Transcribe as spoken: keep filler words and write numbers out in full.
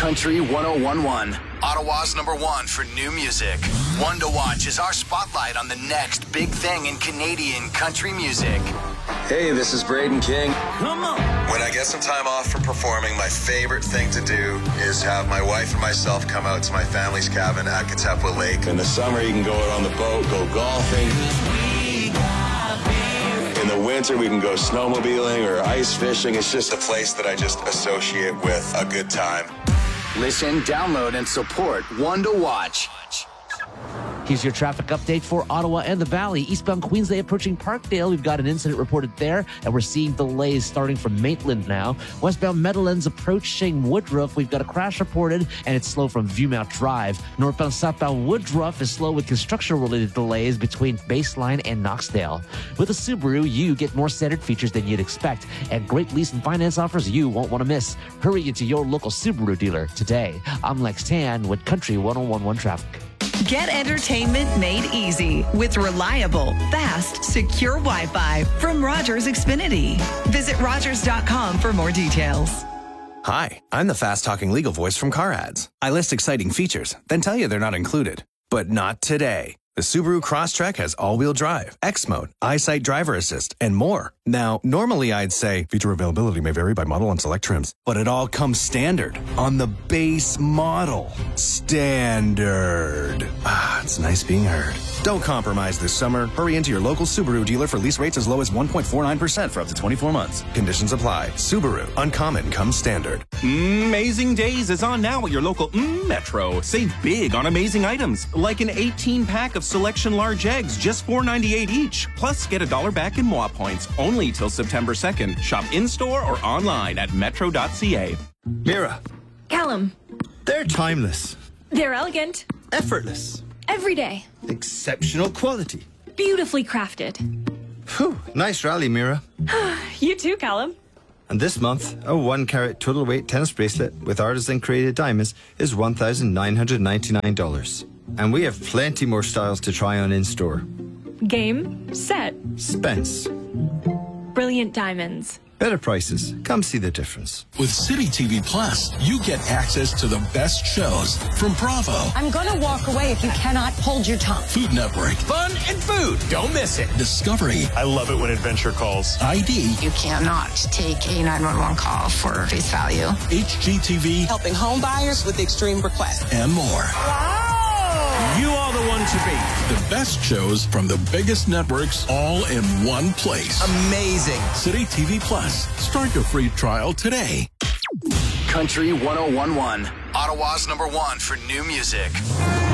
Country one oh one one, Ottawa's number one for new music. One to Watch is our spotlight on the next big thing in Canadian country music. Hey, this is Braden King. Come on. When I get some time off from performing, my favorite thing to do is have my wife and myself come out to my family's cabin at Katepwa Lake. In the summer, you can go out on the boat, go golfing. In the winter, we can go snowmobiling or ice fishing. It's just A place that I just associate with a good time. Listen, download, and support One to Watch. Here's your traffic update for Ottawa and the Valley. Eastbound Queensway approaching Parkdale. We've got an incident reported there, and we're seeing delays starting from Maitland now. Westbound Meadowlands approaching Woodruff. We've got a crash reported, and it's slow from Viewmount Drive. Northbound, southbound Woodruff is slow with construction-related delays between Baseline and Knoxdale. With a Subaru, you get more standard features than you'd expect, and great lease and finance offers you won't want to miss. Hurry into your local Subaru dealer today. I'm Lex Tan with Country one oh one one Traffic. Get entertainment made easy with reliable, fast, secure Wi-Fi from Rogers Xfinity. Visit Rogers dot com for more details. Hi, I'm the fast-talking legal voice from Car Ads. I list exciting features, then tell you they're not included. But not today. The Subaru Crosstrek has all-wheel drive, X-Mode, EyeSight Driver Assist, and more. Now, normally I'd say feature availability may vary by model and select trims, but it all comes standard on the base model. Standard. Ah, it's nice being heard. Don't compromise this summer. Hurry into your local Subaru dealer for lease rates as low as one point four nine percent for up to twenty-four months. Conditions apply. Subaru. Uncommon comes standard. Amazing Days is on now at your local mm, Metro. Save big on amazing items, like an eighteen pack of Selection large eggs, just four ninety-eight each. Plus, get a dollar back in M O A points only till September second. Shop in-store or online at metro dot c a. Mira, Callum. they're timeless, They're elegant. effortless, Every day. exceptional quality. Beautifully crafted. Whew, nice rally, Mira. You too, Callum. And this month, a one carat total weight tennis bracelet with artisan created diamonds is one thousand nine hundred ninety-nine dollars. And we have plenty more styles to try on in store. Game, set, Spence. brilliant diamonds. Better prices. Come see the difference. With City T V Plus, you get access to the best shows from Bravo, I'm gonna walk away if you cannot hold your tongue. Food Network, Fun and food. Don't miss it. Discovery, I love it when adventure calls. I D, You cannot take a nine one one call for face value. H G T V, Helping home buyers with extreme requests. and more. You are the one to beat. The best shows from the biggest networks all in one place. Amazing. City T V Plus. Start your free trial today. Country one oh one one, Ottawa's number one for new music.